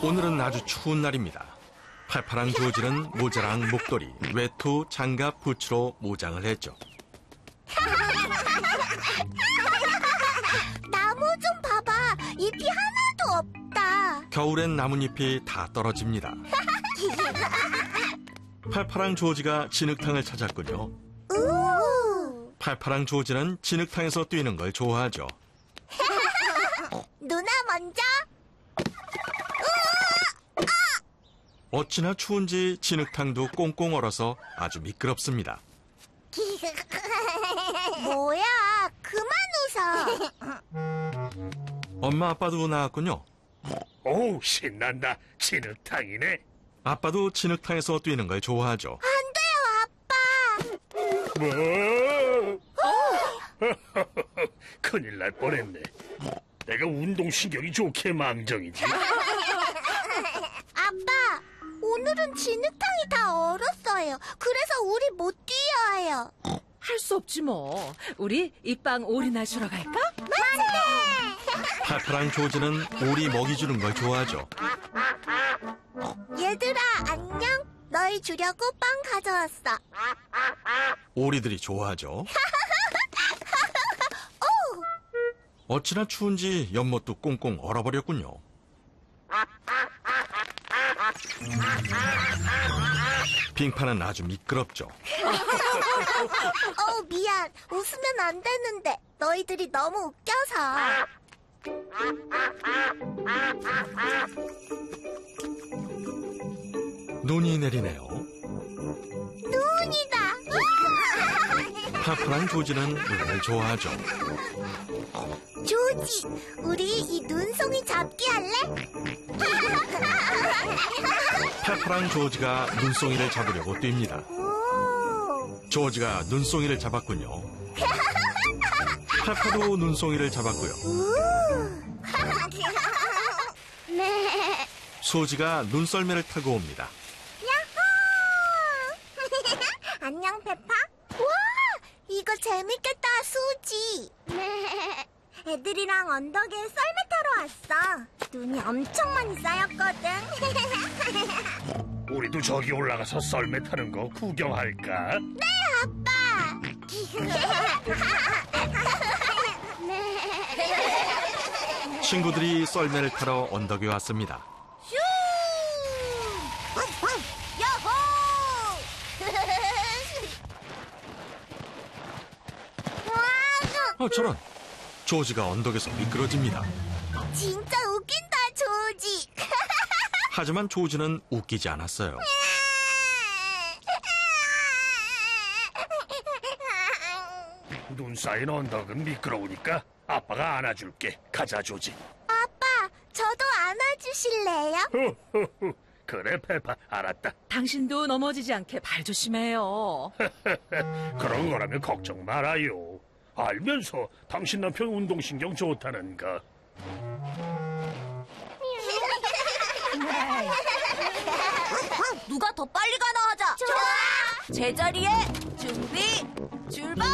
오늘은 아주 추운 날입니다. 팔팔한 조지는 모자랑 목도리, 외투, 장갑, 부츠로 모장을 했죠. 나무 좀 봐봐. 잎이 하나도 없다. 겨울엔 나뭇잎이 다 떨어집니다. 팔팔한 조지가 진흙탕을 찾았군요. 우. 팔팔한 조지는 진흙탕에서 뛰는 걸 좋아하죠. 누나 먼저. 어찌나 추운지 진흙탕도 꽁꽁 얼어서 아주 미끄럽습니다. 뭐야? 그만 웃어. 엄마 아빠도 나왔군요. 오우, 신난다. 진흙탕이네. 아빠도 진흙탕에서 뛰는 걸 좋아하죠. 안 돼요, 아빠. 뭐? 큰일 날 뻔했네. 내가 운동신경이 좋게 망정이지. 아빠, 오늘은 진흙탕이 다 얼었어요. 그래서 우리 못 뛰어요. 할 수 없지 뭐. 우리 입방 오리나 주러 갈까? 맞네. 팔팔한 조지는 오리 먹이 주는 걸 좋아하죠. 얘들아, 안녕. 너희 주려고 빵 가져왔어. 오리들이 좋아하죠. 어찌나 추운지 연못도 꽁꽁 얼어버렸군요. 빙판은 아주 미끄럽죠. 미안. 웃으면 안 되는데. 너희들이 너무 웃겨서. 눈이 내리네요. 눈이다. 팔팔한 조지는 눈을 좋아하죠. 조지, 우리 이 눈송이 잡기 할래? 팔팔한 조지가 눈송이를 잡으려고 뜁니다. 오. 조지가 눈송이를 잡았군요. 팔팔도 눈송이를 잡았고요. 네. 소지가 눈썰매를 타고 옵니다. 야호! 안녕, 페파. 와, 이거 재밌겠다, 수지. 네. 애들이랑 언덕에 썰매 타러 왔어. 눈이 엄청 많이 쌓였거든. 우리도 저기 올라가서 썰매 타는 거 구경할까? 네, 아빠. 네. 친구들이 썰매를 타러 언덕에 왔습니다. 슈! 야호! 와, 저런! 조지가 언덕에서 미끄러집니다. 진짜 웃긴다, 조지. 하지만 조지는 웃기지 않았어요. 눈 쌓인 언덕은 미끄러우니까 아빠가 안아줄게. 가자, 조지. 아빠, 저도 안아주실래요? 그래, 페파. 알았다. 당신도 넘어지지 않게 발 조심해요. 그런 거라면 걱정 말아요. 알면서 당신 남편 운동신경 좋다는 거. 누가 더 빨리 가나 하자. 좋아. 제자리에 준비, 출발.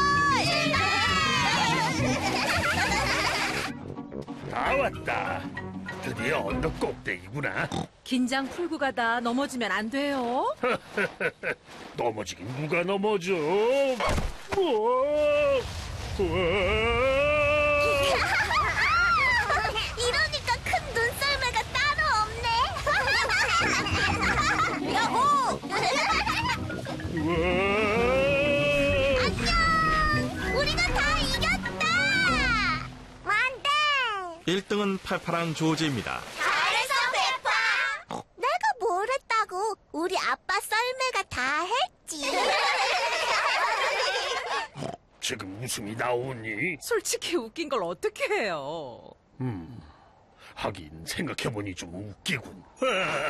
다 왔다. 드디어 언덕 꼭대기구나. 긴장 풀고 가다 넘어지면 안 돼요. 넘어지긴 누가 넘어져. 우와. 우와. 이러니까 큰 눈썰매가 따로 없네. 야호! 우와. 안녕! 우리가 다 이겼다! 완대! 1등은 팔팔한 조지입니다. 잘했어, 페파! 내가 뭘 했다고? 우리 아빠 썰매가 다 했지. 지금 웃음이 나오니? 솔직히 웃긴 걸 어떻게 해요? 하긴 생각해보니 좀 웃기군.